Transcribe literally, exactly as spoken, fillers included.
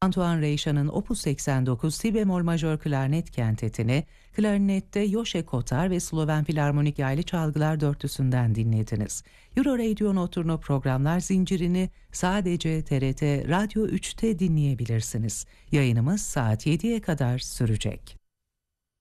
Antoine Reicha'nın Opus seksen dokuz Si bemol majör klarnet kentetini, klarnette Yoşe Kotar ve Sloven Filarmonik Yaylı Çalgılar Dörtlüsü'nden dinlediniz. Euro Radio Nocturno programlar zincirini sadece T R T Radyo üçte dinleyebilirsiniz. Yayınımız saat yediye kadar sürecek.